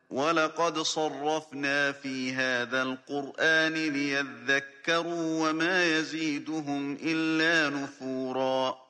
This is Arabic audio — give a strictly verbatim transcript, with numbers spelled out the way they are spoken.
وَلَقَدْ صَرَّفْنَا فِي هَذَا الْقُرْآنِ لِيَذَّكَّرُوا وَمَا يَزِيدُهُمْ إِلَّا نُفُورًا